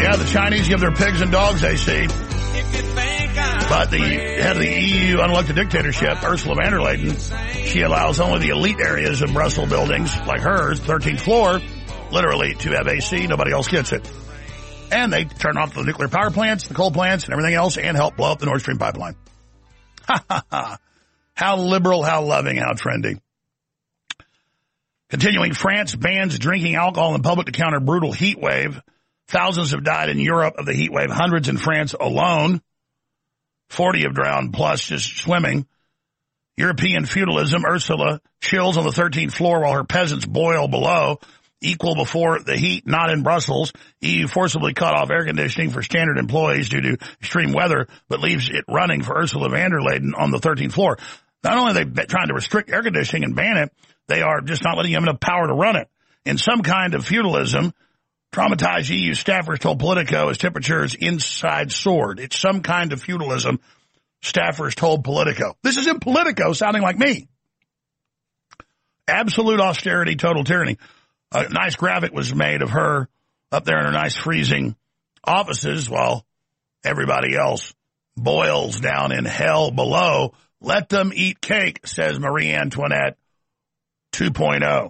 Yeah, the Chinese give their pigs and dogs AC. But the head of the EU unelected dictatorship, Ursula von der Leyen, she allows only the elite areas of Brussels buildings, like hers, 13th floor, literally, to have AC. Nobody else gets it. And they turn off the nuclear power plants, the coal plants, and everything else, and help blow up the Nord Stream pipeline. Ha ha ha. How liberal, how loving, how trendy. Continuing, France bans drinking alcohol in public to counter brutal heat wave. Thousands have died in Europe of the heat wave, hundreds in France alone. 40 have drowned, plus just swimming. European feudalism, Ursula chills on the 13th floor while her peasants boil below. Equal before the heat, not in Brussels. EU forcibly cut off air conditioning for standard employees due to extreme weather, but leaves it running for Ursula von der Leyen on the 13th floor. Not only are they trying to restrict air conditioning and ban it, they are just not letting them enough power to run it. In some kind of feudalism, traumatized EU staffers told Politico as temperatures inside soared. It's some kind of feudalism, staffers told Politico. This is in Politico, sounding like me. Absolute austerity, total tyranny. A nice graphic was made of her up there in her nice freezing offices while everybody else boils down in hell below. Let them eat cake, says Marie Antoinette 2.0.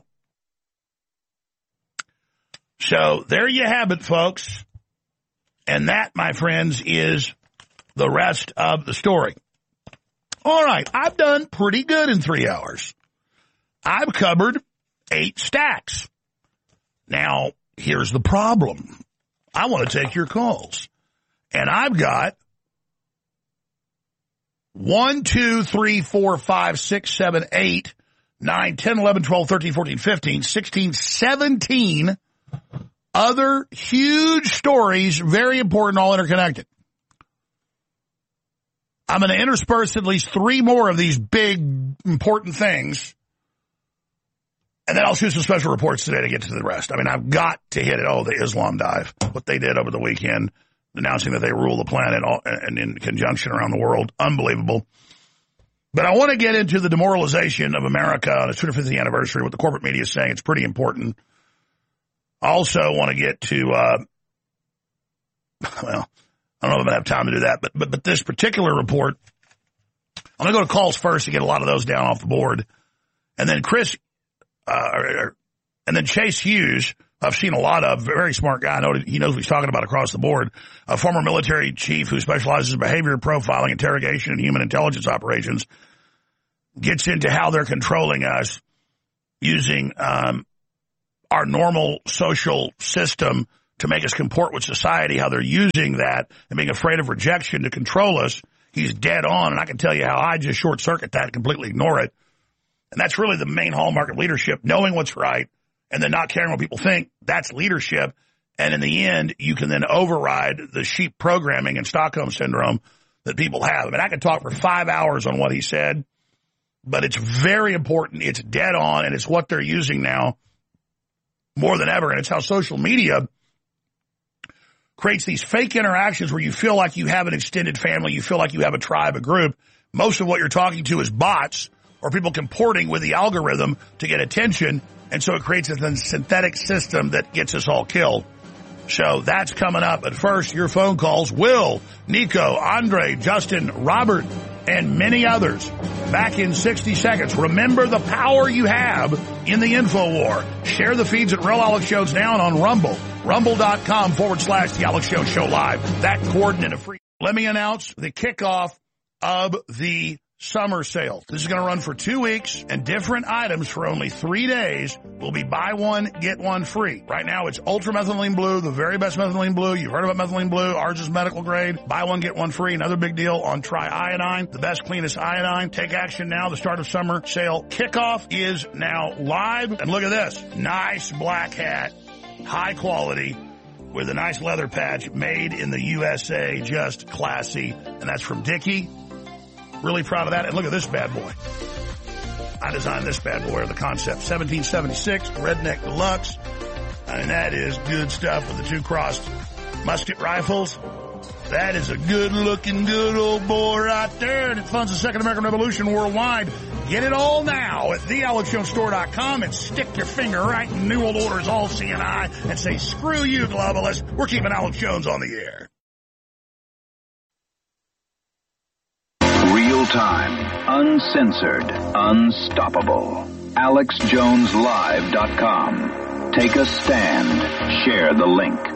So there you have it, folks. And that, my friends, is the rest of the story. All right, I've done pretty good in 3 hours. I've covered 8 stacks. Now, here's the problem. I want to take your calls. And I've got 1, 2, 3, 4, 5, 6, 7, 8, 9, 10, 11, 12, 13, 14, 15, 16, 17 other huge stories, very important, all interconnected. I'm going to intersperse at least 3 more of these big, important things. And then I'll shoot some special reports today to get to the rest. I mean, I've got to hit it. Oh, the Islam dive, what they did over the weekend, announcing that they rule the planet and in conjunction around the world. Unbelievable. But I want to get into the demoralization of America on its 25th anniversary, what the corporate media is saying. It's pretty important. I also want to get to, well, I don't know if I'm going to have time to do that, but this particular report, I'm going to go to calls first to get a lot of those down off the board. And then and then Chase Hughes, I've seen a lot of, very smart guy. I know he knows what he's talking about across the board. A former military chief who specializes in behavior profiling, interrogation, and human intelligence operations, gets into how they're controlling us using our normal social system to make us comport with society, how they're using that and being afraid of rejection to control us. He's dead on, and I can tell you how I just short-circuit that and completely ignore it. And that's really the main hallmark of leadership, knowing what's right and then not caring what people think. That's leadership. And in the end, you can then override the sheep programming and Stockholm syndrome that people have. I mean, I could talk for 5 hours on what he said, but it's very important. It's dead on, and it's what they're using now more than ever. And it's how social media creates these fake interactions where you feel like you have an extended family, you feel like you have a tribe, a group. Most of what you're talking to is bots or people comporting with the algorithm to get attention, and so it creates a synthetic system that gets us all killed. So that's coming up. But first, your phone calls. Will, Nico, Andre, Justin, Robert, and many others. Back in 60 seconds. Remember the power you have in the info war. Share the feeds at Real Alex Shows now on Rumble. Rumble.com/The Alex Show live. That coordinate of free. Let me announce the kickoff of the summer sale. This is going to run for 2 weeks, and different items for only 3 days will be buy one, get one free. Right now, it's Ultra Methylene Blue, the very best methylene blue. You've heard about methylene blue. Ours is medical grade. Buy one, get one free. Another big deal on Tri-Iodine, the best, cleanest iodine. Take action now. The start of summer sale kickoff is now live. And look at this. Nice black hat, high quality, with a nice leather patch, made in the USA, just classy. And that's from Dickie. Really proud of that. And look at this bad boy. I designed this bad boy, the concept. 1776, Redneck Deluxe. And that is good stuff with the 2 crossed musket rifles. That is a good-looking, good old boy right there, and it funds the Second American Revolution worldwide. Get it all now at thealexjonesstore.com and stick your finger right in New World Order's all CNI and say, screw you, globalists. We're keeping Alex Jones on the air. Real time, uncensored, unstoppable. AlexJonesLive.com. Take a stand. Share the link.